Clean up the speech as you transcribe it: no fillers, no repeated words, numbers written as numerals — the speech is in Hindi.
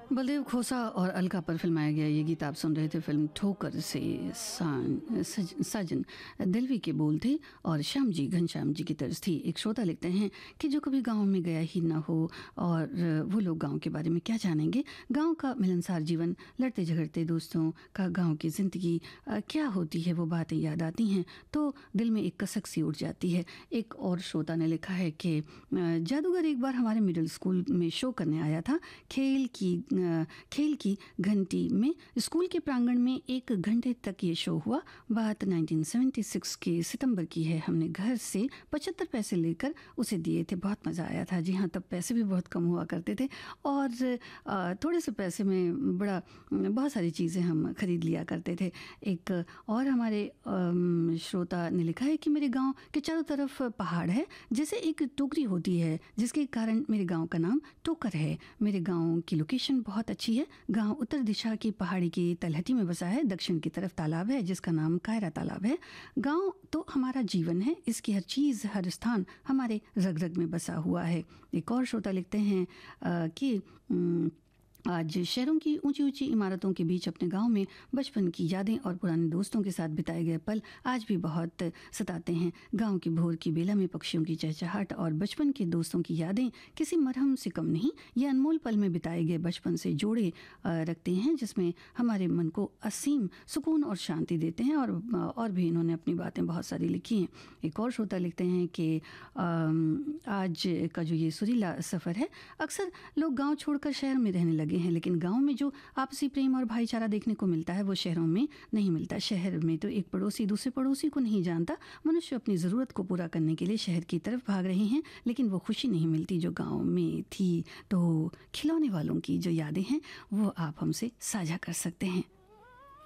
बलदेव खोसा और अलका पर फिल्माया गया ये गीत आप सुन रहे थे फिल्म ठोकर से। साजन दिलवी के बोल थे और श्याम जी घनश्याम जी की तर्ज थी। एक श्रोता लिखते हैं कि जो कभी गांव में गया ही ना हो और वो लोग गांव के बारे में क्या जानेंगे। गांव का मिलनसार जीवन, लड़ते झगड़ते दोस्तों का गांव की ज़िंदगी क्या होती है, वो बातें याद आती हैं तो दिल में एक कसक सी उठ जाती है। एक और श्रोता ने लिखा है कि जादूगर एक बार हमारे मिडिल स्कूल में शो करने आया था। खेल की घंटी में स्कूल के प्रांगण में 1 घंटे तक ये शो हुआ। बात 1976 के सितंबर की है। हमने घर से 75 पैसे लेकर उसे दिए थे। बहुत मज़ा आया था। जी हाँ, तब पैसे भी बहुत कम हुआ करते थे और थोड़े से पैसे में बहुत सारी चीज़ें हम खरीद लिया करते थे। एक और हमारे श्रोता ने लिखा है कि मेरे गांव के चारों तरफ पहाड़ है, जैसे एक टोकरी होती है, जिसके कारण मेरे गांव का नाम टोकर है। मेरे गांव की लोकेशन बहुत अच्छी है। गांव उत्तर दिशा की पहाड़ी की तलहटी में बसा है। दक्षिण की तरफ तालाब है जिसका नाम कायरा तालाब है। गांव तो हमारा जीवन है, इसकी हर चीज़, हर स्थान हमारे रग रग में बसा हुआ है। एक और श्रोता लिखते हैं कि आज शहरों की ऊंची ऊंची इमारतों के बीच अपने गांव में बचपन की यादें और पुराने दोस्तों के साथ बिताए गए पल आज भी बहुत सताते हैं। गांव की भोर की बेला में पक्षियों की चहचहाट और बचपन के दोस्तों की यादें किसी मरहम से कम नहीं। ये अनमोल पल में बिताए गए बचपन से जोड़े रखते हैं, जिसमें हमारे मन को असीम सुकून और शांति देते हैं। और भी इन्होंने अपनी बातें बहुत सारी लिखी हैं। एक और श्रोता लिखते हैं कि आज का जो ये सुरीला सफ़र है, अक्सर लोग गाँव छोड़कर शहर में रहने लगे हैं, लेकिन गांव में जो आपसी प्रेम और भाईचारा देखने को मिलता है वो शहरों में नहीं मिलता। शहर में तो एक पड़ोसी दूसरे पड़ोसी को नहीं जानता। मनुष्य अपनी ज़रूरत को पूरा करने के लिए शहर की तरफ भाग रहे हैं, लेकिन वो खुशी नहीं मिलती जो गांव में थी। तो खिलौने वालों की जो यादें हैं वो आप हमसे साझा कर सकते हैं।